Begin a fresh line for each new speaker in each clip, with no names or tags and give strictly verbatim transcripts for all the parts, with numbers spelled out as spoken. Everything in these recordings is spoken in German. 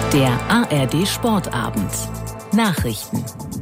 Der A R D Sportabend. Nachrichten.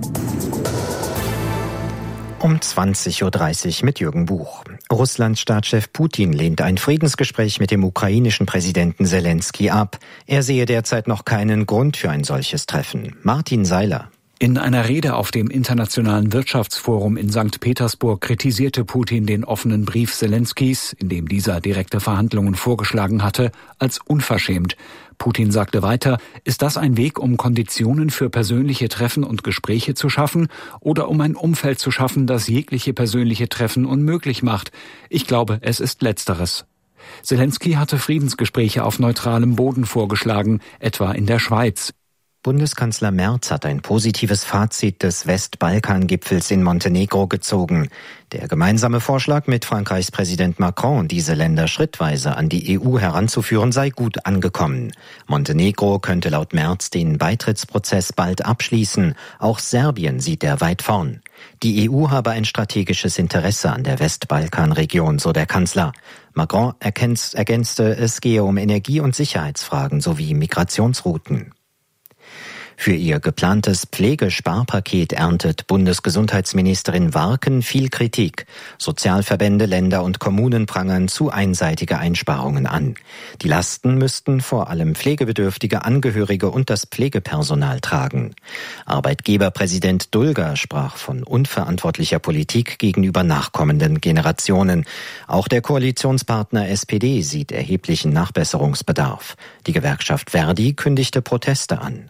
Um zwanzig Uhr dreißig mit Jürgen Buch. Russlands Staatschef Putin lehnt ein Friedensgespräch mit dem ukrainischen Präsidenten Selenskyj ab. Er sehe derzeit noch keinen Grund für ein solches Treffen. Martin Seiler.
In einer Rede auf dem Internationalen Wirtschaftsforum in Sankt Petersburg kritisierte Putin den offenen Brief Selenskys, in dem dieser direkte Verhandlungen vorgeschlagen hatte, als unverschämt. Putin sagte weiter, ist das ein Weg, um Konditionen für persönliche Treffen und Gespräche zu schaffen oder um ein Umfeld zu schaffen, das jegliche persönliche Treffen unmöglich macht? Ich glaube, es ist Letzteres. Selenskyj hatte Friedensgespräche auf neutralem Boden vorgeschlagen, etwa in der Schweiz.
Bundeskanzler Merz hat ein positives Fazit des Westbalkan-Gipfels in Montenegro gezogen. Der gemeinsame Vorschlag mit Frankreichs Präsident Macron, diese Länder schrittweise an die E U heranzuführen, sei gut angekommen. Montenegro könnte laut Merz den Beitrittsprozess bald abschließen. Auch Serbien sieht er weit vorn. Die E U habe ein strategisches Interesse an der Westbalkanregion, so der Kanzler. Macron ergänzte, es gehe um Energie- und Sicherheitsfragen sowie Migrationsrouten. Für ihr geplantes Pflegesparpaket erntet Bundesgesundheitsministerin Warken viel Kritik. Sozialverbände, Länder und Kommunen prangern zu einseitige Einsparungen an. Die Lasten müssten vor allem pflegebedürftige Angehörige und das Pflegepersonal tragen. Arbeitgeberpräsident Dulger sprach von unverantwortlicher Politik gegenüber nachkommenden Generationen. Auch der Koalitionspartner S P D sieht erheblichen Nachbesserungsbedarf. Die Gewerkschaft Verdi kündigte Proteste an.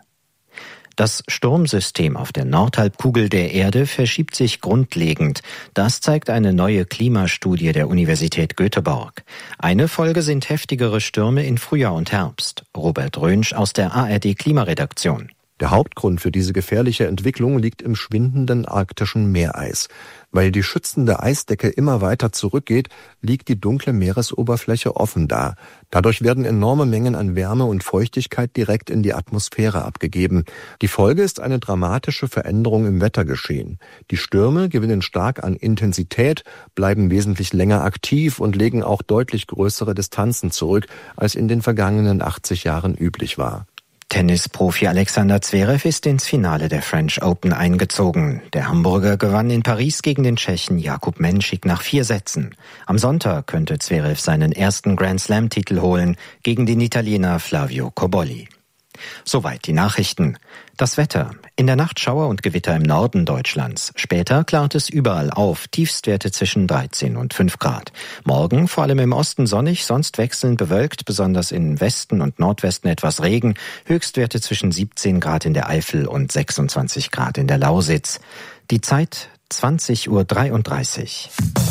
Das Sturmsystem auf der Nordhalbkugel der Erde verschiebt sich grundlegend. Das zeigt eine neue Klimastudie der Universität Göteborg. Eine Folge sind heftigere Stürme in Frühjahr und Herbst. Robert Rönsch aus der A R D Klimaredaktion.
Der Hauptgrund für diese gefährliche Entwicklung liegt im schwindenden arktischen Meereis. Weil die schützende Eisdecke immer weiter zurückgeht, liegt die dunkle Meeresoberfläche offen da. Dadurch werden enorme Mengen an Wärme und Feuchtigkeit direkt in die Atmosphäre abgegeben. Die Folge ist eine dramatische Veränderung im Wettergeschehen. Die Stürme gewinnen stark an Intensität, bleiben wesentlich länger aktiv und legen auch deutlich größere Distanzen zurück, als in den vergangenen achtzig Jahren üblich war.
Tennisprofi Alexander Zverev ist ins Finale der French Open eingezogen. Der Hamburger gewann in Paris gegen den Tschechen Jakub Menšík nach vier Sätzen. Am Sonntag könnte Zverev seinen ersten Grand-Slam-Titel holen gegen den Italiener Flavio Cobolli. Soweit die Nachrichten. Das Wetter. In der Nacht Schauer und Gewitter im Norden Deutschlands. Später klart es überall auf. Tiefstwerte zwischen dreizehn und fünf Grad. Morgen vor allem im Osten sonnig, sonst wechselnd bewölkt, besonders im Westen und Nordwesten etwas Regen. Höchstwerte zwischen siebzehn Grad in der Eifel und sechsundzwanzig Grad in der Lausitz. Die Zeit zwanzig Uhr dreiunddreißig.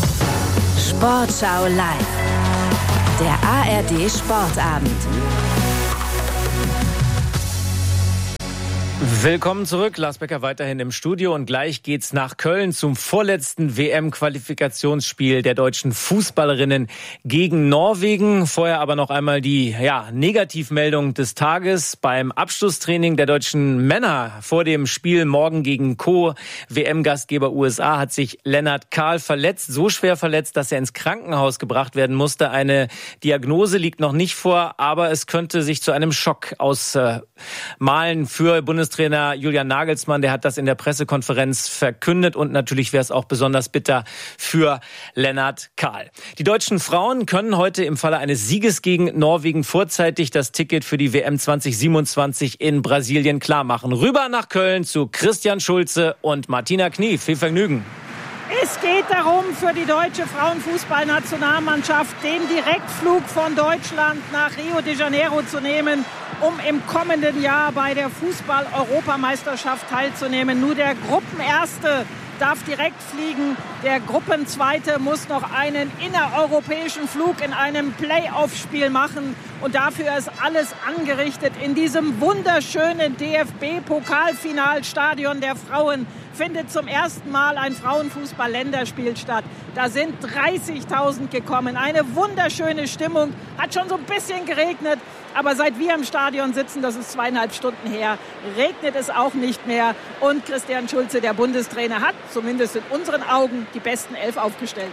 Sportschau live. Der A R D Sportabend.
Willkommen zurück, Lars Becker weiterhin im Studio und gleich geht's nach Köln zum vorletzten W M-Qualifikationsspiel der deutschen Fußballerinnen gegen Norwegen. Vorher aber noch einmal die ja, Negativmeldung des Tages. Beim Abschlusstraining der deutschen Männer vor dem Spiel morgen gegen Co-W M-Gastgeber U S A hat sich Lennart Kahl verletzt, so schwer verletzt, dass er ins Krankenhaus gebracht werden musste. Eine Diagnose liegt noch nicht vor, aber es könnte sich zu einem Schock ausmalen für Bundestrainer Julian Nagelsmann, der hat das in der Pressekonferenz verkündet und natürlich wäre es auch besonders bitter für Lennart Kahl. Die deutschen Frauen können heute im Falle eines Sieges gegen Norwegen vorzeitig das Ticket für die W M zwanzig siebenundzwanzig in Brasilien klarmachen. Rüber nach Köln zu Christian Schulze und Martina Knief. Viel Vergnügen.
Es geht darum, für die deutsche Frauenfußballnationalmannschaft den Direktflug von Deutschland nach Rio de Janeiro zu nehmen, um im kommenden Jahr bei der Fußball-Europameisterschaft teilzunehmen. Nur der Gruppenerste darf direkt fliegen. Der Gruppenzweite muss noch einen innereuropäischen Flug in einem Playoff-Spiel machen. Und dafür ist alles angerichtet. In diesem wunderschönen D F B-Pokalfinalstadion der Frauen findet zum ersten Mal ein Frauenfußball-Länderspiel statt. Da sind dreißigtausend gekommen. Eine wunderschöne Stimmung. Hat schon so ein bisschen geregnet. Aber seit wir im Stadion sitzen, das ist zweieinhalb Stunden her, regnet es auch nicht mehr. Und Christian Schulze, der Bundestrainer, hat zumindest in unseren Augen die besten Elf aufgestellt.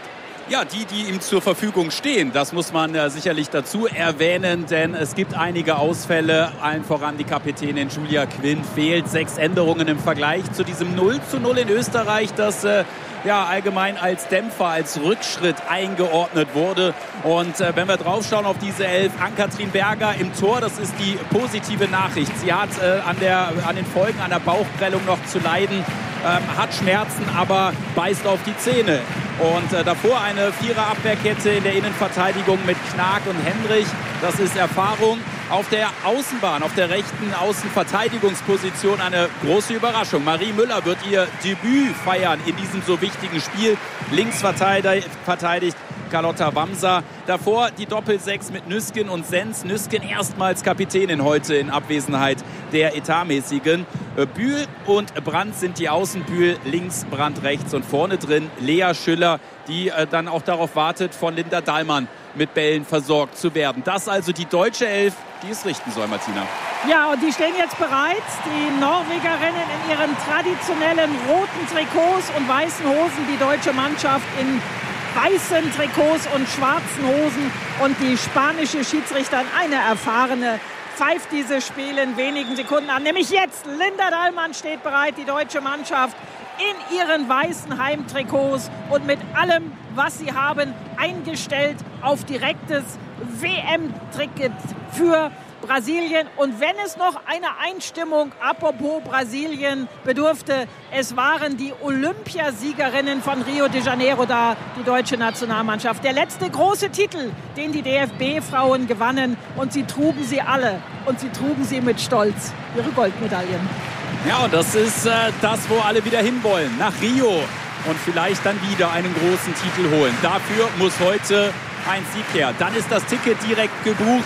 ja, die, die ihm zur Verfügung stehen. Das muss man äh, sicherlich dazu erwähnen, denn es gibt einige Ausfälle. Allen voran die Kapitänin Julia Quinn fehlt. Sechs Änderungen im Vergleich zu diesem null zu null in Österreich, das äh, ja allgemein als Dämpfer, als Rückschritt eingeordnet wurde. Und äh, wenn wir draufschauen auf diese Elf, Ann-Kathrin Berger im Tor, das ist die positive Nachricht. Sie hat äh, an, der, an den Folgen einer Bauchprellung noch zu leiden, ähm, hat Schmerzen, aber beißt auf die Zähne. Und äh, davor eine Vierer-Abwehrkette in der Innenverteidigung mit Knag und Hendrich. Das ist Erfahrung. Auf der Außenbahn, auf der rechten Außenverteidigungsposition eine große Überraschung. Marie Müller wird ihr Debüt feiern in diesem so wichtigen Spiel. Links verteidigt, verteidigt Carlotta Wamser. Davor die Doppelsechs mit Nüsken und Sens. Nüsken erstmals Kapitänin heute in Abwesenheit der Etatmäßigen. Bühl und Brandt sind die Außen. Bühl links, Brandt rechts und vorne drin Lea Schüller, die äh, dann auch darauf wartet, von Linda Dahlmann mit Bällen versorgt zu werden. Das also die deutsche Elf, die es richten soll, Martina.
Ja, und die stehen jetzt bereit. Die Norwegerinnen in ihren traditionellen roten Trikots und weißen Hosen. Die deutsche Mannschaft in weißen Trikots und schwarzen Hosen. Und die spanische Schiedsrichterin, eine erfahrene, pfeift dieses Spiel in wenigen Sekunden an. Nämlich jetzt. Linda Dahlmann steht bereit, die deutsche Mannschaft in ihren weißen Heimtrikots und mit allem, was sie haben, eingestellt auf direktes W M-Ticket für Brasilien. Und wenn es noch eine Einstimmung, apropos Brasilien, bedurfte, es waren die Olympiasiegerinnen von Rio de Janeiro da, die deutsche Nationalmannschaft. Der letzte große Titel, den die D F B-Frauen gewannen. Und sie trugen sie alle. Und sie trugen sie mit Stolz, ihre Goldmedaillen.
Ja, und das ist äh, das, wo alle wieder hinwollen. Nach Rio. Und vielleicht dann wieder einen großen Titel holen. Dafür muss heute ein Sieg her. Dann ist das Ticket direkt gebucht.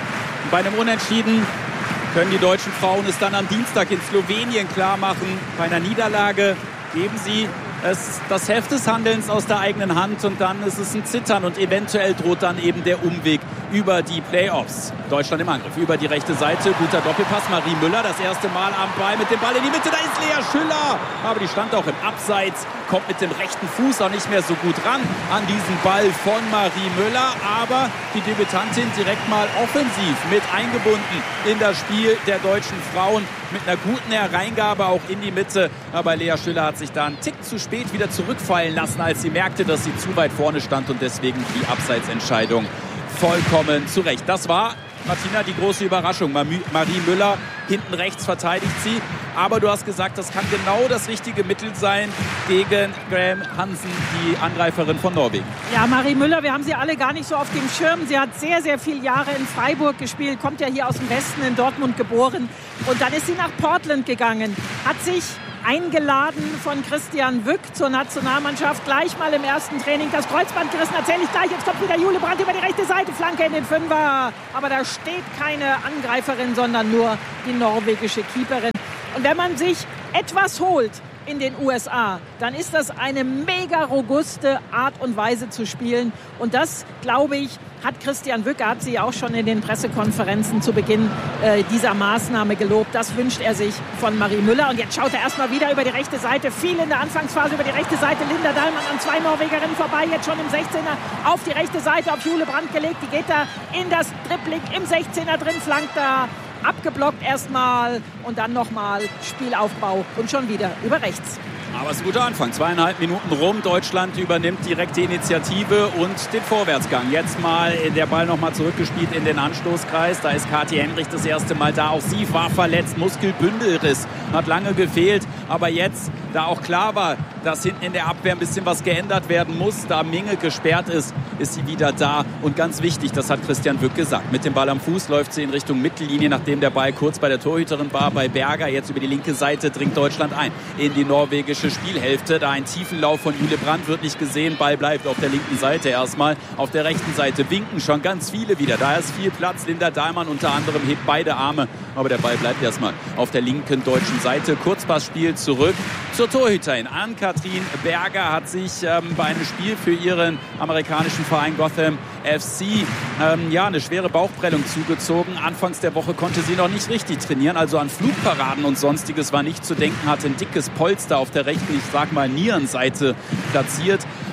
Bei einem Unentschieden können die deutschen Frauen es dann am Dienstag in Slowenien klar machen. Bei einer Niederlage geben sie es das Heft des Handelns aus der eigenen Hand und dann ist es ein Zittern und eventuell droht dann eben der Umweg über die Playoffs. Deutschland im Angriff über die rechte Seite. Guter Doppelpass. Marie Müller das erste Mal am Ball mit dem Ball in die Mitte. Da ist Lea Schüller. Aber die stand auch im Abseits. Kommt mit dem rechten Fuß auch nicht mehr so gut ran an diesen Ball von Marie Müller. Aber die Debütantin direkt mal offensiv mit eingebunden in das Spiel der deutschen Frauen. Mit einer guten Hereingabe auch in die Mitte. Aber Lea Schüller hat sich da einen Tick zu spät wieder zurückfallen lassen, als sie merkte, dass sie zu weit vorne stand und deswegen die Abseitsentscheidung vollkommen zurecht. Das war, Martina, die große Überraschung. Marie Müller, hinten rechts verteidigt sie. Aber du hast gesagt, das kann genau das richtige Mittel sein gegen Graham Hansen, die Angreiferin von Norwegen.
Ja, Marie Müller, wir haben sie alle gar nicht so auf dem Schirm. Sie hat sehr, sehr viele Jahre in Freiburg gespielt, kommt ja hier aus dem Westen, in Dortmund geboren. Und dann ist sie nach Portland gegangen, hat sich eingeladen von Christian Wück zur Nationalmannschaft. Gleich mal im ersten Training das Kreuzband gerissen. Erzähle ich gleich. Jetzt kommt wieder Jule Brandt über die rechte Seite. Flanke in den Fünfer. Aber da steht keine Angreiferin, sondern nur die norwegische Keeperin. Und wenn man sich etwas holt in den U S A, dann ist das eine mega robuste Art und Weise zu spielen. Und das, glaube ich, hat Christian Wück, hat sie auch schon in den Pressekonferenzen zu Beginn äh, dieser Maßnahme gelobt. Das wünscht er sich von Marie Müller. Und jetzt schaut er erstmal wieder über die rechte Seite. Viel in der Anfangsphase über die rechte Seite. Linda Dahlmann an zwei Norwegerinnen vorbei. Jetzt schon im sechzehner auf die rechte Seite auf Jule Brandt gelegt. Die geht da in das Dribbling im sechzehner drin, flankt da. Abgeblockt erstmal und dann nochmal Spielaufbau und schon wieder über rechts.
Aber es ist ein guter Anfang. Zweieinhalb Minuten rum. Deutschland übernimmt direkt die Initiative und den Vorwärtsgang. Jetzt mal der Ball nochmal zurückgespielt in den Anstoßkreis. Da ist Kathi Henrich das erste Mal da. Auch sie war verletzt. Muskelbündelriss. Hat lange gefehlt. Aber jetzt, da auch klar war, dass hinten in der Abwehr ein bisschen was geändert werden muss, da Minge gesperrt ist, ist sie wieder da. Und ganz wichtig, das hat Christian Wück gesagt. Mit dem Ball am Fuß läuft sie in Richtung Mittellinie, nachdem der Ball kurz bei der Torhüterin war, bei Berger. Jetzt über die linke Seite dringt Deutschland ein in die norwegische Spielhälfte. Da ein Tiefenlauf von Jule Brandt wird nicht gesehen. Ball bleibt auf der linken Seite erstmal. Auf der rechten Seite winken schon ganz viele wieder. Da ist viel Platz. Linda Dahlmann unter anderem hebt beide Arme. Aber der Ball bleibt erstmal auf der linken deutschen Seite. Kurzpassspiel zurück zur Torhüterin. Ann-Kathrin Berger hat sich ähm, bei einem Spiel für ihren amerikanischen Verein Gotham F C ähm, ja, eine schwere Bauchprellung zugezogen. Anfangs der Woche konnte sie noch nicht richtig trainieren. Also an Flugparaden und Sonstiges war nicht zu denken. Hatte ein dickes Polster auf der rechten, ich sag mal Nierenseite platziert.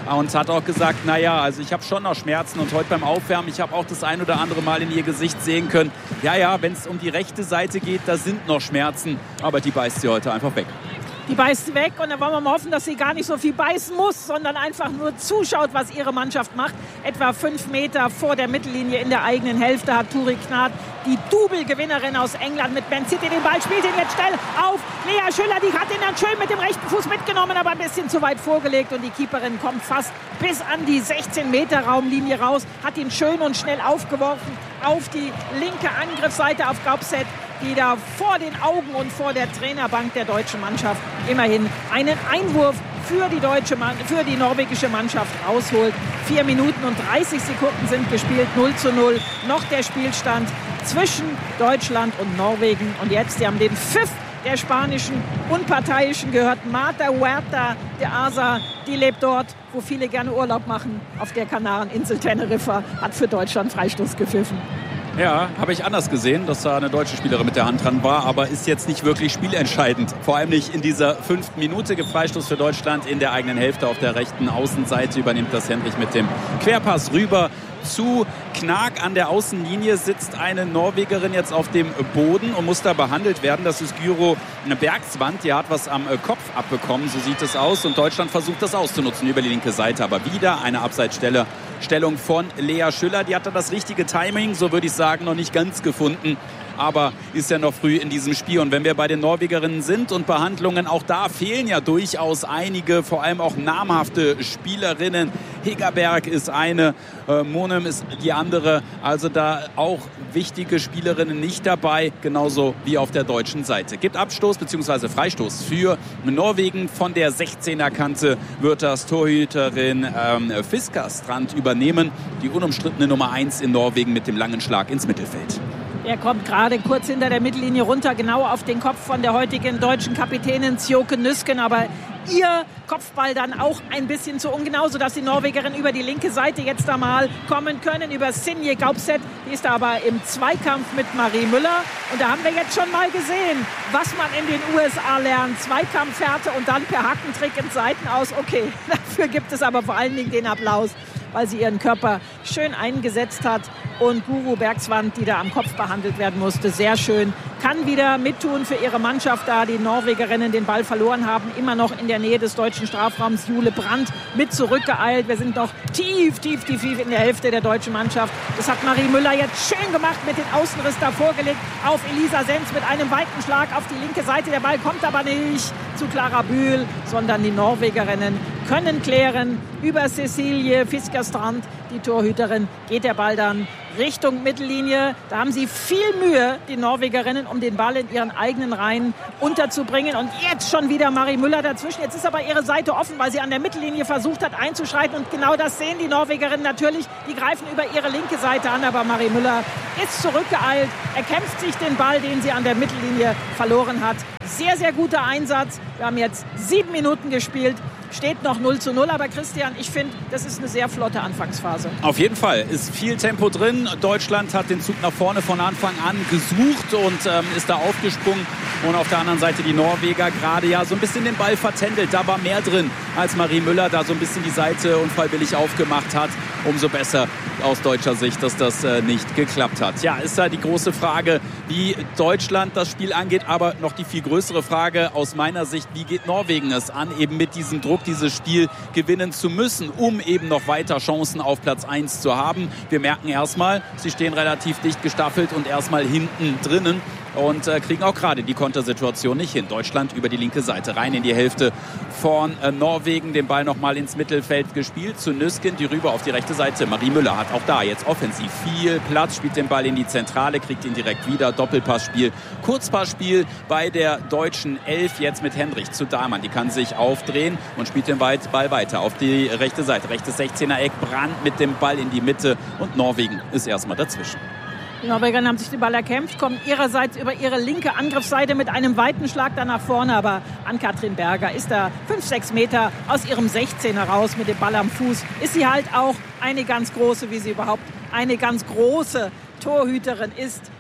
und hat auch gesagt, naja, also ich habe schon noch Schmerzen und heute beim Aufwärmen, ich habe auch das ein oder andere Mal in ihr Gesicht sehen können, ja, ja, wenn es um die rechte Seite geht, da sind noch Schmerzen, aber die beißt sie heute einfach weg.
Die beißt weg und dann wollen wir mal hoffen, dass sie gar nicht so viel beißen muss, sondern einfach nur zuschaut, was ihre Mannschaft macht. Etwa fünf Meter vor der Mittellinie in der eigenen Hälfte hat Turi Knat, die Double-Gewinnerin aus England, mit Man City den Ball, spielt ihn jetzt schnell auf. Lea Schüller, die hat ihn dann schön mit dem rechten Fuß mitgenommen, aber ein bisschen zu weit vorgelegt und die Keeperin kommt fast bis an die sechzehn Meter Raumlinie raus, hat ihn schön und schnell aufgeworfen auf die linke Angriffsseite auf Gaupset, die da vor den Augen und vor der Trainerbank der deutschen Mannschaft immerhin einen Einwurf für die, deutsche Mann, für die norwegische Mannschaft rausholt. Vier Minuten und dreißig Sekunden sind gespielt, null zu null. Noch der Spielstand zwischen Deutschland und Norwegen. Und jetzt, sie haben den Pfiff der spanischen Unparteiischen gehört. Marta Huerta de Asa, die lebt dort, wo viele gerne Urlaub machen, auf der Kanareninsel Teneriffa, hat für Deutschland Freistoß gepfiffen.
Ja, habe ich anders gesehen, dass da eine deutsche Spielerin mit der Hand dran war, aber ist jetzt nicht wirklich spielentscheidend. Vor allem nicht in dieser fünften Minute. Freistoß für Deutschland in der eigenen Hälfte auf der rechten Außenseite. Übernimmt das Henrich mit dem Querpass rüber zu Knag. An der Außenlinie sitzt eine Norwegerin jetzt auf dem Boden und muss da behandelt werden. Das ist Gyro Bergsvand. Die hat was am Kopf abbekommen, so sieht es aus. Und Deutschland versucht das auszunutzen über die linke Seite. Aber wieder eine Abseitsstelle. Stellung von Lea Schüller. Die hatte das richtige Timing, so würde ich sagen, noch nicht ganz gefunden. Aber ist ja noch früh in diesem Spiel. Und wenn wir bei den Norwegerinnen sind und Behandlungen, auch da fehlen ja durchaus einige, vor allem auch namhafte Spielerinnen. Hegerberg ist eine, äh, Monem ist die andere. Also da auch wichtige Spielerinnen nicht dabei, genauso wie auf der deutschen Seite. Gibt Abstoß bzw. Freistoß für Norwegen. Von der sechzehner Kante wird das Torhüterin ähm, Fiskastrand übernehmen. Die unumstrittene Nummer eins in Norwegen mit dem langen Schlag ins Mittelfeld.
Er kommt gerade kurz hinter der Mittellinie runter, genau auf den Kopf von der heutigen deutschen Kapitänin Sjoke Nüsken. Aber ihr Kopfball dann auch ein bisschen zu ungenau, sodass die Norwegerinnen über die linke Seite jetzt einmal kommen können. Über Sinje Gaupset, die ist aber im Zweikampf mit Marie Müller. Und da haben wir jetzt schon mal gesehen, was man in den U S A lernt. Zweikampfhärte und dann per Hackentrick ins Seitenaus. Okay, dafür gibt es aber vor allen Dingen den Applaus, weil sie ihren Körper schön eingesetzt hat. Und Guru Bergsvand, die da am Kopf behandelt werden musste, sehr schön, kann wieder mittun für ihre Mannschaft, da die Norwegerinnen den Ball verloren haben. Immer noch in der Nähe des deutschen Strafraums. Jule Brandt mit zurückgeeilt. Wir sind noch tief, tief, tief, tief in der Hälfte der deutschen Mannschaft. Das hat Marie Müller jetzt schön gemacht, mit dem Außenriss da vorgelegt auf Elisa Senz mit einem weiten Schlag auf die linke Seite. Der Ball kommt aber nicht zu Clara Bühl, sondern die Norwegerinnen können klären. Über Cecilie Fiskastrand, die Torhüterin, geht der Ball dann Richtung Mittellinie. Da haben sie viel Mühe, die Norwegerinnen, um den Ball in ihren eigenen Reihen unterzubringen. Und jetzt schon wieder Marie Müller dazwischen. Jetzt ist aber ihre Seite offen, weil sie an der Mittellinie versucht hat einzuschreiten. Und genau das sehen die Norwegerinnen natürlich. Die greifen über ihre linke Seite an. Aber Marie Müller ist zurückgeeilt, erkämpft sich den Ball, den sie an der Mittellinie verloren hat. Sehr, sehr guter Einsatz. Wir haben jetzt sieben Minuten gespielt. Steht noch null zu null, aber Christian, ich finde, das ist eine sehr flotte Anfangsphase.
Auf jeden Fall ist viel Tempo drin. Deutschland hat den Zug nach vorne von Anfang an gesucht und ähm, ist da aufgesprungen. Und auf der anderen Seite die Norweger gerade ja so ein bisschen den Ball vertändelt. Da war mehr drin, als Marie Müller da so ein bisschen die Seite unfreiwillig aufgemacht hat. Umso besser aus deutscher Sicht, dass das äh, nicht geklappt hat. Ja, ist da die große Frage, wie Deutschland das Spiel angeht. Aber noch die viel größere Frage aus meiner Sicht, wie geht Norwegen es an, eben mit diesem Druck dieses Spiel gewinnen zu müssen, um eben noch weiter Chancen auf Platz eins zu haben. Wir merken erstmal, sie stehen relativ dicht gestaffelt und erstmal hinten drinnen und äh, kriegen auch gerade die Kontersituation nicht hin. Deutschland über die linke Seite rein in die Hälfte von äh, Norwegen, den Ball nochmal ins Mittelfeld gespielt zu Nüsken, die rüber auf die rechte Seite. Marie Müller hat auch da jetzt offensiv viel Platz, spielt den Ball in die Zentrale, kriegt ihn direkt wieder. Doppelpassspiel, Kurzpassspiel bei der deutschen Elf, jetzt mit Hendrich zu Dahlmann. Die kann sich aufdrehen und spielt den Ball weiter auf die rechte Seite. Rechtes sechzehner Eck, Brandt mit dem Ball in die Mitte und Norwegen ist erstmal dazwischen.
Die Norwegerinnen haben sich den Ball erkämpft, kommen ihrerseits über ihre linke Angriffsseite mit einem weiten Schlag dann nach vorne. Aber Ann-Kathrin Berger ist da fünf, sechs Meter aus ihrem sechzehner raus mit dem Ball am Fuß. Ist sie halt auch eine ganz große, wie sie überhaupt eine ganz große Torhüterin ist.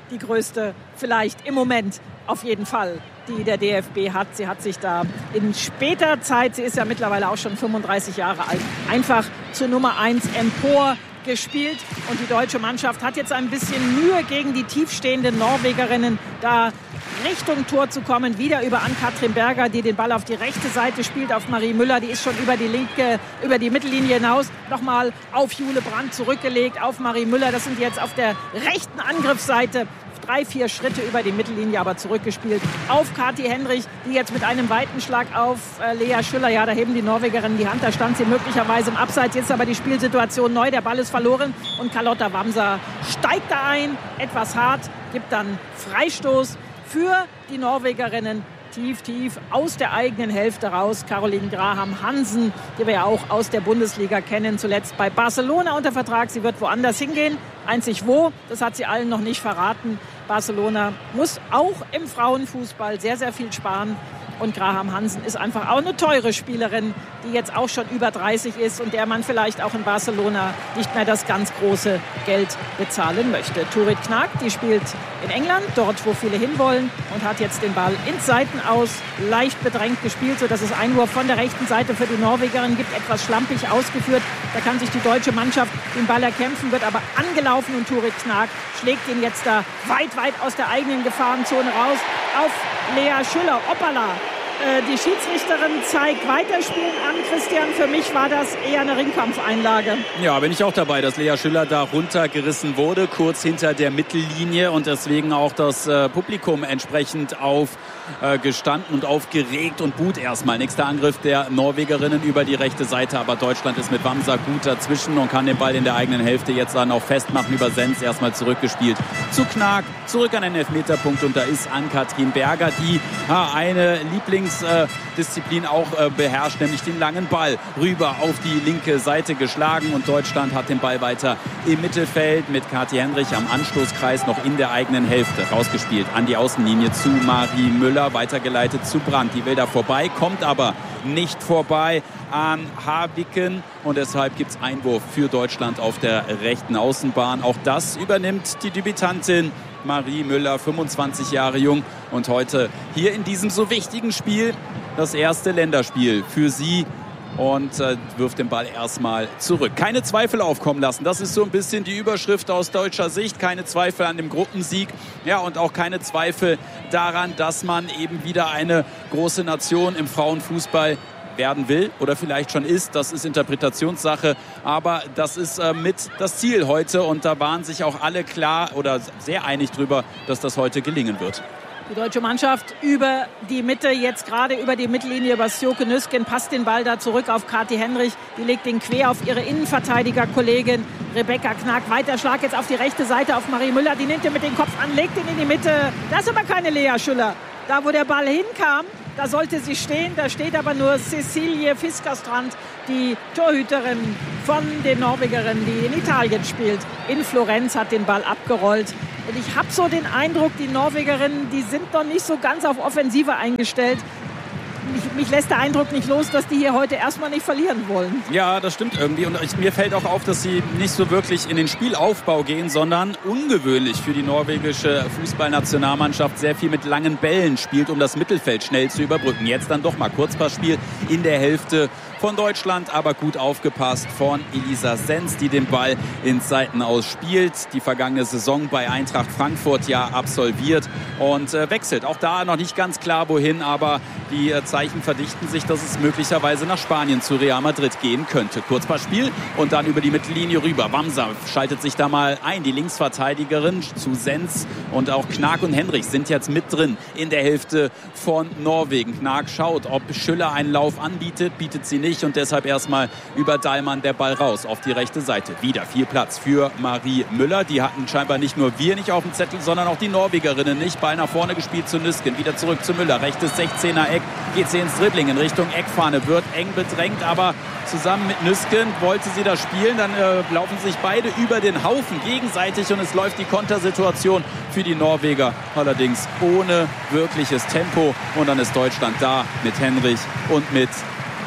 die größte vielleicht im Moment auf jeden Fall, die der D F B hat. Sie hat sich da in später Zeit, sie ist ja mittlerweile auch schon fünfunddreißig Jahre alt, einfach zur Nummer eins empor gespielt. Und die deutsche Mannschaft hat jetzt ein bisschen Mühe, gegen die tiefstehenden Norwegerinnen da Richtung Tor zu kommen. Wieder über Ann-Katrin Berger, die den Ball auf die rechte Seite spielt, auf Marie Müller. Die ist schon über die linke, über die Mittellinie hinaus. Nochmal auf Jule Brandt zurückgelegt, auf Marie Müller. Das sind jetzt auf der rechten Angriffsseite drei, vier Schritte über die Mittellinie, aber zurückgespielt auf Kathi Hendrich, die jetzt mit einem weiten Schlag auf äh, Lea Schüller, ja, da heben die Norwegerinnen die Hand, da stand sie möglicherweise im Abseits, jetzt aber die Spielsituation neu, der Ball ist verloren und Carlotta Wamser steigt da ein, etwas hart, gibt dann Freistoß für die Norwegerinnen, tief, tief aus der eigenen Hälfte raus. Caroline Graham Hansen, die wir ja auch aus der Bundesliga kennen, zuletzt bei Barcelona unter Vertrag. Sie wird woanders hingehen. Einzig wo, das hat sie allen noch nicht verraten. Barcelona muss auch im Frauenfußball sehr, sehr viel sparen. Und Graham Hansen ist einfach auch eine teure Spielerin, die jetzt auch schon über dreißig ist und der man vielleicht auch in Barcelona nicht mehr das ganz große Geld bezahlen möchte. Turit Knag, die spielt in England, dort wo viele hinwollen, und hat jetzt den Ball ins Seitenaus leicht bedrängt gespielt, sodass es Einwurf von der rechten Seite für die Norwegerin gibt, etwas schlampig ausgeführt. Da kann sich die deutsche Mannschaft den Ball erkämpfen, wird aber angelaufen und Turit Knag schlägt ihn jetzt da weit, weit aus der eigenen Gefahrenzone raus auf Lea Schüller. Hoppala! Die Schiedsrichterin zeigt Weiterspielen an. Christian, für mich war das eher eine Ringkampfeinlage.
Ja, bin ich auch dabei, dass Lea Schüller da runtergerissen wurde, kurz hinter der Mittellinie, und deswegen auch das äh, Publikum entsprechend aufgestanden äh, und aufgeregt und buht erstmal. Nächster Angriff der Norwegerinnen über die rechte Seite, aber Deutschland ist mit Wamser gut dazwischen und kann den Ball in der eigenen Hälfte jetzt dann auch festmachen über Sens. Erstmal zurückgespielt zu Knag, zurück an den Elfmeterpunkt, und da ist Ann-Katrin Berger, die ha, eine Lieblings Disziplin auch äh, beherrscht, nämlich den langen Ball rüber auf die linke Seite geschlagen, und Deutschland hat den Ball weiter im Mittelfeld mit Kathi Hendrich am Anstoßkreis noch in der eigenen Hälfte rausgespielt an die Außenlinie zu Marie Müller, weitergeleitet zu Brandt, die will da vorbei, kommt aber nicht vorbei an Habiken, und deshalb gibt es Einwurf für Deutschland auf der rechten Außenbahn. Auch das übernimmt die Debütantin Marie Müller, fünfundzwanzig Jahre jung, und heute hier in diesem so wichtigen Spiel das erste Länderspiel für sie, und äh, wirft den Ball erstmal zurück. Keine Zweifel aufkommen lassen, das ist so ein bisschen die Überschrift aus deutscher Sicht. Keine Zweifel an dem Gruppensieg, ja, und auch keine Zweifel daran, dass man eben wieder eine große Nation im Frauenfußball werden will oder vielleicht schon ist. Das ist Interpretationssache, aber das ist äh, mit das Ziel heute, und da waren sich auch alle klar oder sehr einig drüber, dass das heute gelingen wird.
Die deutsche Mannschaft über die Mitte, jetzt gerade über die Mittellinie über Sjoke Nüsken, passt den Ball da zurück auf Kathi Hendrich. Die legt den quer auf ihre Innenverteidigerkollegin Rebecca Knag. Weiter Schlag jetzt auf die rechte Seite auf Marie Müller. Die nimmt ihn mit dem Kopf an, legt ihn in die Mitte. Das ist aber keine Lea Schüller. Da, wo der Ball hinkam, da sollte sie stehen. Da steht aber nur Cecilie Fiskerstrand, die Torhüterin von den Norwegerinnen, die in Italien spielt. In Florenz, hat den Ball abgerollt. Und ich habe so den Eindruck, die Norwegerinnen, die sind noch nicht so ganz auf Offensive eingestellt. Mich, mich lässt der Eindruck nicht los, dass die hier heute erstmal nicht verlieren wollen.
Ja, das stimmt irgendwie. Und ich, mir fällt auch auf, dass sie nicht so wirklich in den Spielaufbau gehen, sondern ungewöhnlich für die norwegische Fußballnationalmannschaft sehr viel mit langen Bällen spielt, um das Mittelfeld schnell zu überbrücken. Jetzt dann doch mal Kurzpassspiel in der Hälfte von Deutschland, aber gut aufgepasst von Elisa Sens, die den Ball ins Seitenaus spielt. Die vergangene Saison bei Eintracht Frankfurt ja absolviert und äh, wechselt. Auch da noch nicht ganz klar, wohin, aber die äh, Zeichen verdichten sich, dass es möglicherweise nach Spanien zu Real Madrid gehen könnte. Kurzpassspiel und dann über die Mittellinie rüber. Wamser schaltet sich da mal ein. Die Linksverteidigerin zu Sens, und auch Knag und Hendrich sind jetzt mit drin in der Hälfte von Norwegen. Knag schaut, ob Schüller einen Lauf anbietet, bietet sie nicht, und deshalb erstmal über Dahlmann der Ball raus auf die rechte Seite. Wieder viel Platz für Marie Müller. Die hatten scheinbar nicht nur wir nicht auf dem Zettel, sondern auch die Norwegerinnen nicht. Ball nach vorne gespielt zu Nüsken, wieder zurück zu Müller. Rechtes sechzehner Eck, geht sie ins Dribbling in Richtung Eckfahne, wird eng bedrängt, aber zusammen mit Nüsken wollte sie das spielen. Dann äh, laufen sich beide über den Haufen gegenseitig, und es läuft die Kontersituation für die Norweger, allerdings ohne wirkliches Tempo. Und dann ist Deutschland da mit Hendrich und mit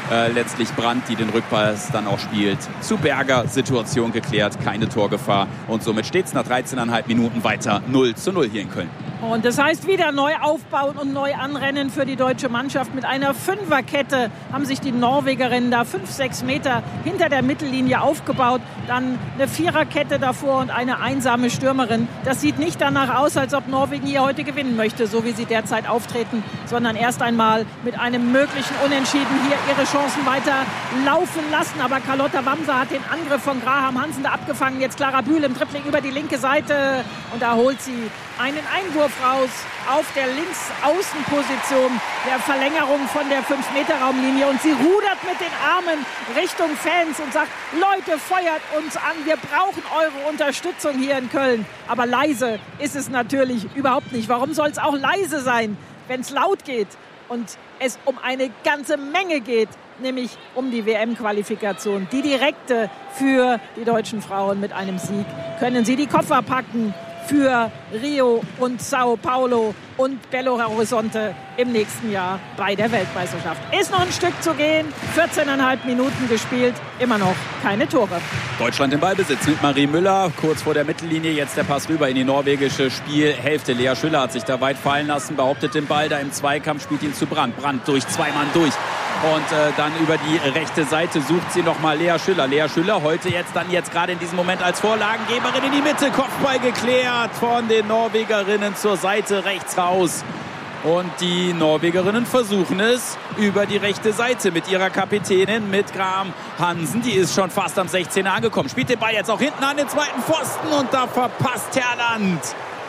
äh, letztlich Brandt, die den Rückpass dann auch spielt. Zu Berger, Situation geklärt, keine Torgefahr. Und somit steht es nach dreizehneinhalb Minuten weiter null zu null hier in Köln.
Und das heißt wieder neu aufbauen und neu anrennen für die deutsche Mannschaft. Mit einer Fünferkette haben sich die Norwegerinnen da fünf, sechs Meter hinter der Mittellinie aufgebaut. Dann eine Viererkette davor und eine einsame Stürmerin. Das sieht nicht danach aus, als ob Norwegen hier heute gewinnen möchte, so wie sie derzeit auftreten, sondern erst einmal mit einem möglichen Unentschieden hier ihre Chancen weiter laufen lassen. Aber Carlotta Wamser hat den Angriff von Graham Hansen da abgefangen. Jetzt Clara Bühl im Dribbling über die linke Seite und da holt sie einen Einwurf raus auf der Linksaußenposition der Verlängerung von der fünf Meter Raumlinie und sie rudert mit den Armen Richtung Fans und sagt, Leute, feuert uns an, wir brauchen eure Unterstützung hier in Köln. Aber leise ist es natürlich überhaupt nicht. Warum soll es auch leise sein, wenn es laut geht und es um eine ganze Menge geht, nämlich um die W M-Qualifikation, die direkte für die deutschen Frauen. Mit einem Sieg können sie die Koffer packen für Rio und Sao Paulo und Belo Horizonte im nächsten Jahr bei der Weltmeisterschaft. Ist noch ein Stück zu gehen, vierzehneinhalb Minuten gespielt, immer noch keine Tore.
Deutschland im Ballbesitz mit Marie Müller, kurz vor der Mittellinie, jetzt der Pass rüber in die norwegische Spielhälfte. Lea Schüller hat sich da weit fallen lassen, behauptet den Ball da im Zweikampf, spielt ihn zu Brandt. Brandt durch, zwei Mann durch. Und äh, dann über die rechte Seite sucht sie nochmal Lea Schüller. Lea Schüller heute jetzt dann jetzt gerade in diesem Moment als Vorlagengeberin in die Mitte. Kopfball geklärt von den Norwegerinnen zur Seite rechts raus. Und die Norwegerinnen versuchen es über die rechte Seite mit ihrer Kapitänin, mit Graham Hansen. Die ist schon fast am sechzehner angekommen. Spielt den Ball jetzt auch hinten an den zweiten Pfosten und da verpasst Herland.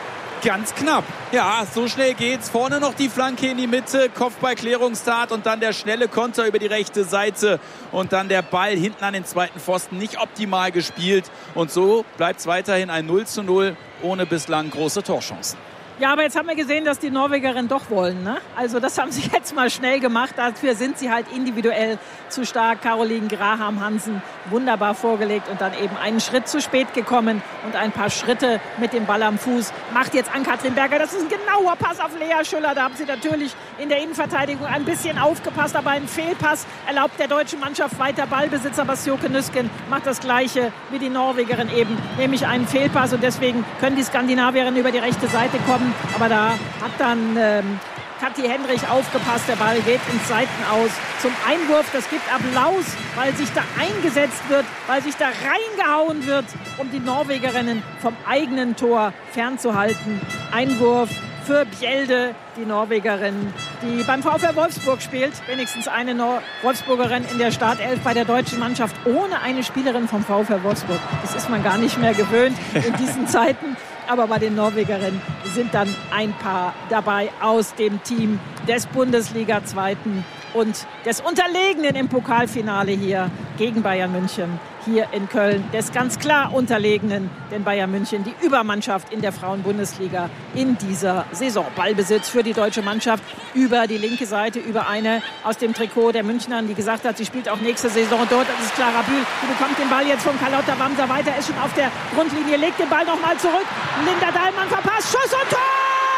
Ganz knapp. Ja, so schnell geht's. Vorne noch die Flanke in die Mitte, Kopfballklärungstat und dann der schnelle Konter über die rechte Seite und dann der Ball hinten an den zweiten Pfosten. Nicht optimal gespielt und so bleibt es weiterhin ein null zu null ohne bislang große Torchancen.
Ja, aber jetzt haben wir gesehen, dass die Norwegerinnen doch wollen, ne? Also das haben sie jetzt mal schnell gemacht. Dafür sind sie halt individuell zu stark. Caroline Graham Hansen wunderbar vorgelegt und dann eben einen Schritt zu spät gekommen und ein paar Schritte mit dem Ball am Fuß. Macht jetzt Ann-Kathrin Berger. Das ist ein genauer Pass auf Lea Schüller. Da haben sie natürlich in der Innenverteidigung ein bisschen aufgepasst. Aber ein Fehlpass erlaubt der deutschen Mannschaft weiter Ballbesitz. Aber Sjoke Nüsken macht das Gleiche wie die Norwegerin eben, nämlich einen Fehlpass. Und deswegen können die Skandinavierinnen über die rechte Seite kommen. Aber da hat dann ähm, Kathi Hendrich aufgepasst. Der Ball geht ins Seitenaus zum Einwurf. Das gibt Applaus, weil sich da eingesetzt wird, weil sich da reingehauen wird, um die Norwegerinnen vom eigenen Tor fernzuhalten. Einwurf für Bjelde, die Norwegerin, die beim VfL Wolfsburg spielt. Wenigstens eine Nor- Wolfsburgerin in der Startelf bei der deutschen Mannschaft ohne eine Spielerin vom VfL Wolfsburg. Das ist man gar nicht mehr gewöhnt in diesen Zeiten. Aber bei den Norwegerinnen sind dann ein paar dabei aus dem Team des Bundesliga-Zweiten und des Unterlegenen im Pokalfinale hier gegen Bayern München. Hier in Köln des ganz klar Unterlegenen, denn Bayern München die Übermannschaft in der Frauen-Bundesliga in dieser Saison. Ballbesitz für die deutsche Mannschaft über die linke Seite, über eine aus dem Trikot der Münchnern, die gesagt hat, sie spielt auch nächste Saison dort. Das ist Clara Bühl, die bekommt den Ball jetzt von Carlotta Wamser weiter, ist schon auf der Grundlinie, legt den Ball nochmal zurück. Linda Dahlmann verpasst, Schuss und Tor!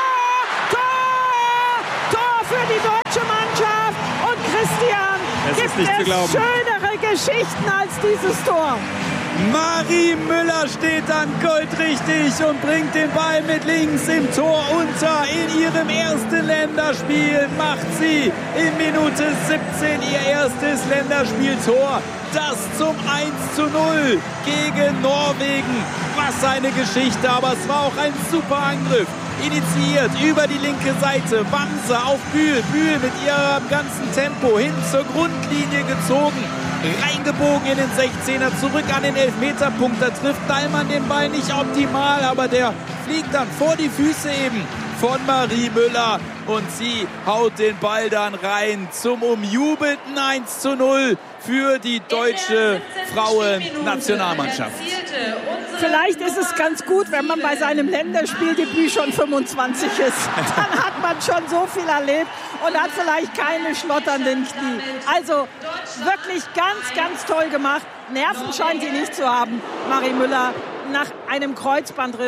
Tor! Tor für die deutsche Mannschaft! Und Christian,
es
gibt
ist nicht
es
zu glauben.
schönere Geschichten als dieses Tor?
Marie Müller steht dann goldrichtig und bringt den Ball mit links im Tor unter. In ihrem ersten Länderspiel macht sie in Minute siebzehn ihr erstes Länderspieltor. Das zum eins zu null gegen Norwegen. Was eine Geschichte, aber es war auch ein super Angriff. Initiiert über die linke Seite. Wamser auf Bühl. Bühl mit ihrem ganzen Tempo hin zur Grundlinie gezogen. Reingebogen in den sechzehner, zurück an den Elfmeterpunkt. Da trifft Dahlmann den Ball nicht optimal, aber der fliegt dann vor die Füße eben von Marie Müller. Und sie haut den Ball dann rein zum umjubelten eins zu null für die deutsche Frauen-Nationalmannschaft.
Vielleicht ist es ganz gut, wenn man bei seinem Länderspieldebüt schon fünfundzwanzig ist. Dann hat man schon so viel erlebt und hat vielleicht keine schlotternden Knie. Also wirklich ganz, ganz toll gemacht. Nerven scheint sie nicht zu haben, Marie Müller, nach einem Kreuzbandriss.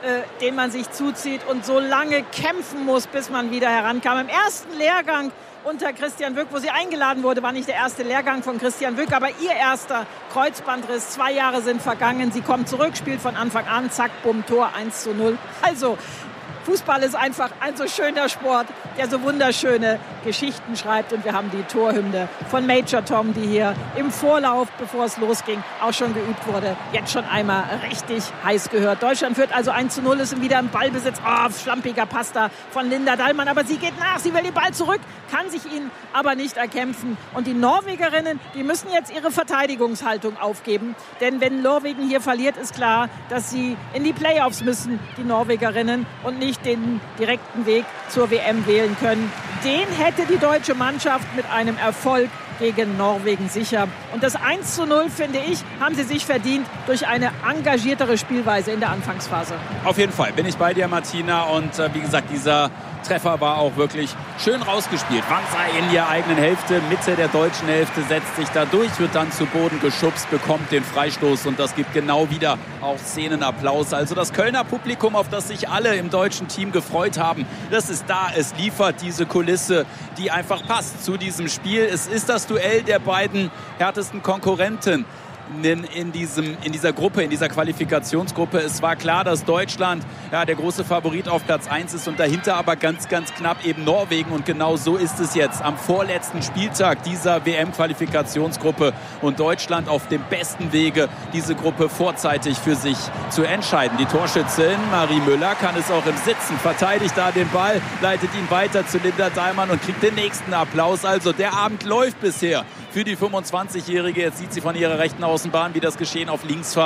äh, den man sich zuzieht und so lange kämpfen muss, bis man wieder herankam. Im ersten Lehrgang unter Christian Wück, wo sie eingeladen wurde, war nicht der erste Lehrgang von Christian Wück, aber ihr erster Kreuzbandriss. Zwei Jahre sind vergangen. Sie kommt zurück, spielt von Anfang an, zack, bumm, Tor eins zu null. Also, Fußball ist einfach ein so schöner Sport, der so wunderschöne Geschichten schreibt. Und wir haben die Torhymne von Major Tom, die hier im Vorlauf, bevor es losging, auch schon geübt wurde, jetzt schon einmal richtig heiß gehört. Deutschland führt also eins zu null, ist wieder im Ballbesitz. Oh, schlampiger Pass da von Linda Dallmann. Aber sie geht nach, sie will den Ball zurück, kann sich ihn aber nicht erkämpfen. Und die Norwegerinnen, die müssen jetzt ihre Verteidigungshaltung aufgeben. Denn wenn Norwegen hier verliert, ist klar, dass sie in die Playoffs müssen, die Norwegerinnen, und nicht den direkten Weg zur W M wählen können. Den hätte die deutsche Mannschaft mit einem Erfolg gegen Norwegen sicher. Und das eins zu null, finde ich, haben sie sich verdient durch eine engagiertere Spielweise in der Anfangsphase.
Auf jeden Fall bin ich bei dir, Martina. Und äh, wie gesagt, dieser Treffer war auch wirklich schön rausgespielt. Wannsei in der eigenen Hälfte, Mitte der deutschen Hälfte, setzt sich da durch, wird dann zu Boden geschubst, bekommt den Freistoß und das gibt genau wieder auch Szenenapplaus. Also das Kölner Publikum, auf das sich alle im deutschen Team gefreut haben, das ist da. Es liefert diese Kulisse, die einfach passt zu diesem Spiel. Es ist das Duell der beiden härtesten Konkurrenten In, in, diesem, in dieser Gruppe, in dieser Qualifikationsgruppe. Es war klar, dass Deutschland ja, der große Favorit auf Platz eins ist und dahinter aber ganz, ganz knapp eben Norwegen. Und genau so ist es jetzt am vorletzten Spieltag dieser W M-Qualifikationsgruppe und Deutschland auf dem besten Wege, diese Gruppe vorzeitig für sich zu entscheiden. Die Torschützin Marie Müller kann es auch im Sitzen, verteidigt da den Ball, leitet ihn weiter zu Linda Dallmann und kriegt den nächsten Applaus. Also der Abend läuft bisher für die fünfundzwanzigjährige. Jetzt sieht sie von ihrer rechten Außenbahn, wie das Geschehen auf links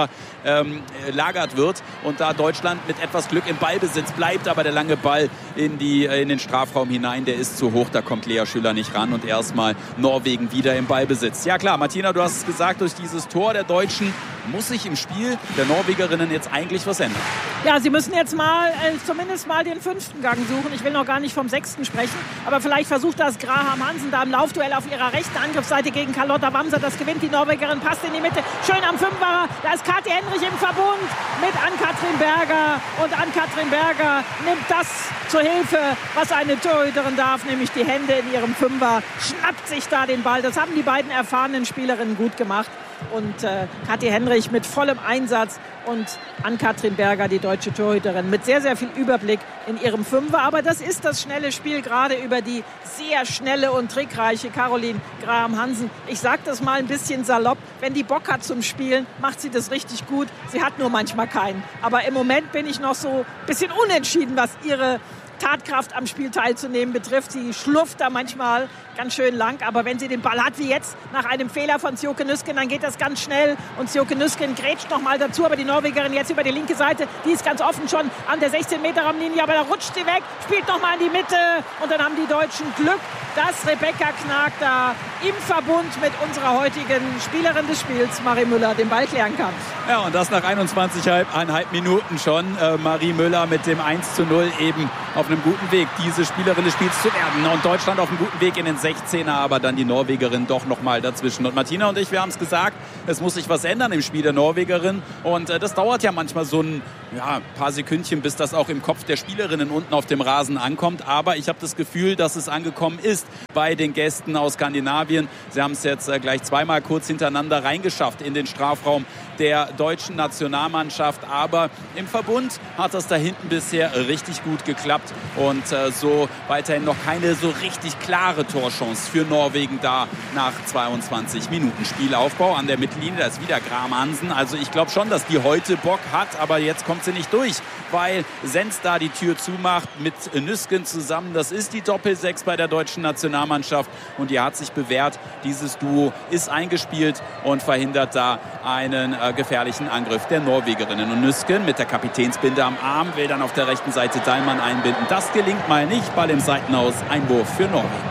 verlagert wird. Und da Deutschland mit etwas Glück im Ballbesitz bleibt, aber der lange Ball in, die, in den Strafraum hinein, der ist zu hoch. Da kommt Lea Schüller nicht ran und erstmal Norwegen wieder im Ballbesitz. Ja klar, Martina, du hast es gesagt, durch dieses Tor der Deutschen muss sich im Spiel der Norwegerinnen jetzt eigentlich was ändern.
Ja, sie müssen jetzt mal äh, zumindest mal den fünften Gang suchen. Ich will noch gar nicht vom sechsten sprechen, aber vielleicht versucht das Graham Hansen da im Laufduell auf ihrer rechten Angriffsseite gegen Carlotta Wamser. Das gewinnt die Norwegerin, passt in die Mitte. Schön am Fünfer. Da ist Kathi Henrich im Verbund mit Ann-Kathrin Berger. Und Ann-Kathrin Berger nimmt das zur Hilfe, was eine Torhüterin darf, nämlich die Hände in ihrem Fünfer. Schnappt sich da den Ball. Das haben die beiden erfahrenen Spielerinnen gut gemacht. Und äh, Kathi Henrich mit vollem Einsatz und Ann-Kathrin Berger, die deutsche Torhüterin, mit sehr, sehr viel Überblick in ihrem Fünfer. Aber das ist das schnelle Spiel, gerade über die sehr schnelle und trickreiche Caroline Graham Hansen. Ich sage das mal ein bisschen salopp. Wenn die Bock hat zum Spielen, macht sie das richtig gut. Sie hat nur manchmal keinen. Aber im Moment bin ich noch so ein bisschen unentschieden, was ihre Tatkraft am Spiel teilzunehmen betrifft. Sie schlurft da manchmal ganz schön lang, aber wenn sie den Ball hat, wie jetzt nach einem Fehler von Sjoeke Nüsken, dann geht das ganz schnell und Sjoeke Nüsken grätscht noch mal dazu, aber die Norwegerin jetzt über die linke Seite, die ist ganz offen schon an der sechzehn Meter Raumlinie, aber da rutscht sie weg, spielt noch mal in die Mitte und dann haben die Deutschen Glück, dass Rebecca Knag da im Verbund mit unserer heutigen Spielerin des Spiels, Marie Müller, den Ball klären kann.
Ja, und das nach einundzwanzig Komma fünf Minuten schon. Äh, Marie Müller mit dem eins zu null eben auf einem guten Weg, diese Spielerin des Spiels zu werden. Und Deutschland auf einem guten Weg in den sechzehner, aber dann die Norwegerin doch noch mal dazwischen. Und Martina und ich, wir haben es gesagt, es muss sich was ändern im Spiel der Norwegerin. Und äh, das dauert ja manchmal so ein ja, paar Sekündchen, bis das auch im Kopf der Spielerinnen unten auf dem Rasen ankommt. Aber ich habe das Gefühl, dass es angekommen ist bei den Gästen aus Skandinavien. Sie haben es jetzt äh, gleich zweimal kurz hintereinander reingeschafft in den Strafraum der deutschen Nationalmannschaft. Aber im Verbund hat das da hinten bisher richtig gut geklappt. Und äh, so weiterhin noch keine so richtig klare Torchance für Norwegen da nach zweiundzwanzig Minuten Spielaufbau an der Mittellinie. Da ist wieder Graham Hansen. Also ich glaube schon, dass die heute Bock hat, aber jetzt kommt sie nicht durch, weil Sens da die Tür zumacht mit Nüsken zusammen. Das ist die Doppelsechs bei der deutschen Nationalmannschaft und die hat sich bewährt. Dieses Duo ist eingespielt und verhindert da einen äh, gefährlichen Angriff der Norwegerinnen. Und Nüsken mit der Kapitänsbinde am Arm will dann auf der rechten Seite Dallmann einbinden. Das gelingt mal nicht. Ball im Seitenaus, Einwurf für Norwegen.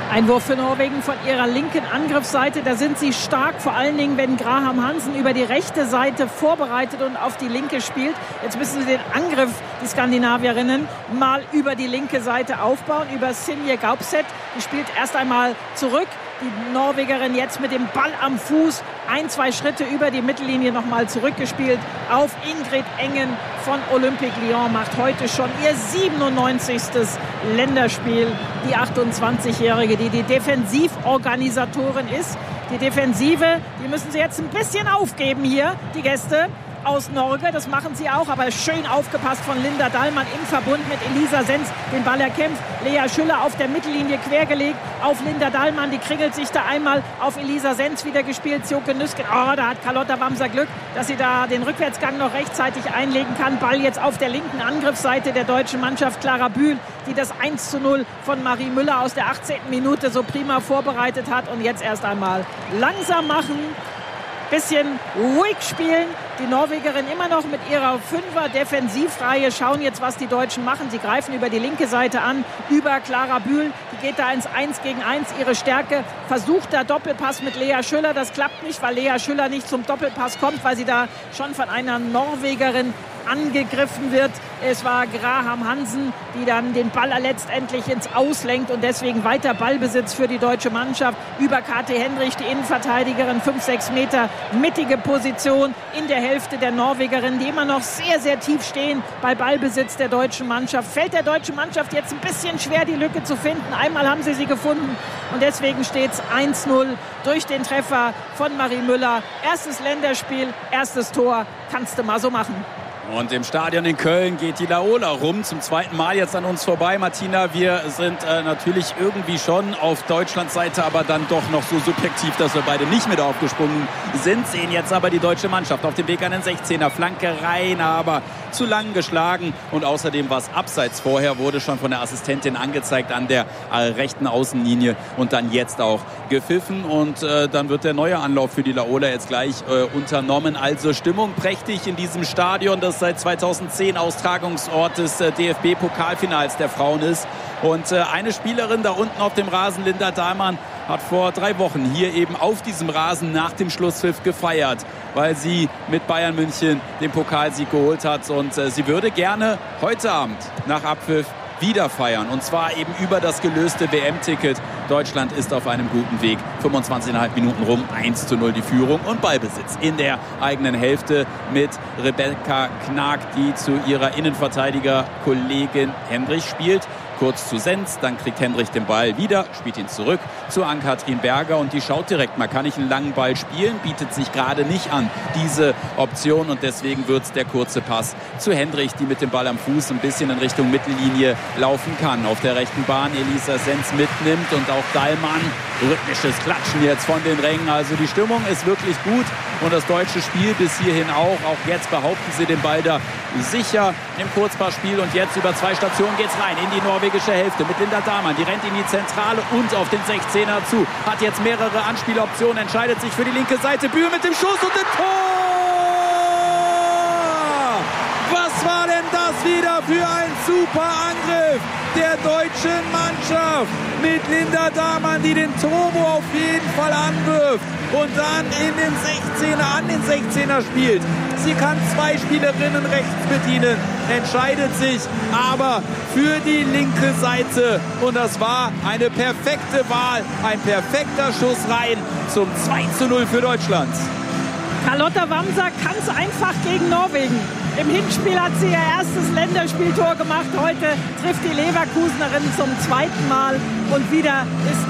Einwurf für Norwegen von ihrer linken Angriffsseite. Da sind sie stark, vor allen Dingen, wenn Graham Hansen über die rechte Seite vorbereitet und auf die linke spielt. Jetzt müssen sie den Angriff, die Skandinavierinnen, mal über die linke Seite aufbauen, über Sinje Gaupset. Die spielt erst einmal zurück. Die Norwegerin jetzt mit dem Ball am Fuß ein, zwei Schritte über die Mittellinie nochmal zurückgespielt auf Ingrid Engen von Olympique Lyon. Macht heute schon ihr siebenundneunzigstes Länderspiel. Die achtundzwanzigjährige, die die Defensivorganisatorin ist. Die Defensive, die müssen sie jetzt ein bisschen aufgeben hier, die Gäste aus Norge. Das machen sie auch, aber schön aufgepasst von Linda Dahlmann im Verbund mit Elisa Sens. Den Ball erkämpft. Lea Schüller auf der Mittellinie quergelegt auf Linda Dahlmann. Die kringelt sich da einmal auf Elisa Sens wieder gespielt. Zjoke Nüsken. Oh, da hat Carlotta Wamser Glück, dass sie da den Rückwärtsgang noch rechtzeitig einlegen kann. Ball jetzt auf der linken Angriffsseite der deutschen Mannschaft. Clara Bühl, die das eins zu null von Marie Müller aus der achtzehnten Minute so prima vorbereitet hat. Und jetzt erst einmal langsam machen. Bisschen ruhig spielen. Die Norwegerin immer noch mit ihrer Fünfer-Defensivreihe schauen jetzt, was die Deutschen machen. Sie greifen über die linke Seite an, über Clara Bühl. Die geht da ins eins gegen eins, ihre Stärke. Versucht da Doppelpass mit Lea Schüller. Das klappt nicht, weil Lea Schüller nicht zum Doppelpass kommt, weil sie da schon von einer Norwegerin angegriffen wird. Es war Graham Hansen, die dann den Ball letztendlich ins Auslenkt und deswegen weiter Ballbesitz für die deutsche Mannschaft. Über Kati Hendrich, die Innenverteidigerin, fünf, sechs Meter mittige Position in der Hälfte der Norwegerin, die immer noch sehr, sehr tief stehen bei Ballbesitz der deutschen Mannschaft. Fällt der deutschen Mannschaft jetzt ein bisschen schwer, die Lücke zu finden. Einmal haben sie sie gefunden und deswegen steht es eins null durch den Treffer von Marie Müller. Erstes Länderspiel, erstes Tor, kannst du mal so machen.
Und im Stadion in Köln geht die Laola rum, zum zweiten Mal jetzt an uns vorbei. Martina, wir sind äh, natürlich irgendwie schon auf Deutschlands Seite, aber dann doch noch so subjektiv, dass wir beide nicht mit aufgesprungen sind. Sehen jetzt aber die deutsche Mannschaft auf dem Weg an den sechzehner. Flanke rein, aber zu lang geschlagen. Und außerdem war es abseits vorher, wurde schon von der Assistentin angezeigt an der äh, rechten Außenlinie und dann jetzt auch gepfiffen. Und äh, dann wird der neue Anlauf für die Laola jetzt gleich äh, unternommen. Also Stimmung prächtig in diesem Stadion, das seit zweitausendzehn Austragungsort des äh, D F B-Pokalfinals der Frauen ist. Und äh, eine Spielerin da unten auf dem Rasen, Linda Dahlmann, hat vor drei Wochen hier eben auf diesem Rasen nach dem Schlusspfiff gefeiert, weil sie mit Bayern München den Pokalsieg geholt hat. Und äh, sie würde gerne heute Abend nach Abpfiff wieder feiern. Und zwar eben über das gelöste W M-Ticket. Deutschland ist auf einem guten Weg. fünfundzwanzig Komma fünf Minuten rum, eins zu null die Führung und Ballbesitz in der eigenen Hälfte mit Rebecca Knag, die zu ihrer Innenverteidiger-Kollegin Hendrich spielt. Kurz zu Sens, dann kriegt Hendrich den Ball wieder, spielt ihn zurück zu Ann-Kathrin Berger und die schaut direkt mal, kann ich einen langen Ball spielen, bietet sich gerade nicht an, diese Option, und deswegen wird es der kurze Pass zu Hendrich, die mit dem Ball am Fuß ein bisschen in Richtung Mittellinie laufen kann. Auf der rechten Bahn Elisa Sens mitnimmt und auch Dahlmann, rhythmisches Klatschen jetzt von den Rängen, also die Stimmung ist wirklich gut und das deutsche Spiel bis hierhin auch, auch jetzt behaupten sie den Ball da sicher im Kurzpassspiel und jetzt über zwei Stationen geht's rein in die norwegische Hälfte mit Linda Dahlmann, die rennt in die Zentrale und auf den sechzehner zu, hat jetzt mehrere Anspieloptionen, entscheidet sich für die linke Seite, Bühl mit dem Schuss und dem Tor! Was war denn das wieder für ein super Angriff der deutschen Mannschaft mit Linda Dahlmann, die den Turbo auf jeden Fall anwirft und dann in den sechzehner, an den sechzehner spielt. Sie kann zwei Spielerinnen rechts bedienen, entscheidet sich aber für die linke Seite und das war eine perfekte Wahl, ein perfekter Schuss rein zum zwei zu null für Deutschland.
Carlotta Wamser kann es einfach gegen Norwegen. Im Hinspiel hat sie ihr erstes Länderspieltor gemacht. Heute trifft die Leverkusenerin zum zweiten Mal und wieder ist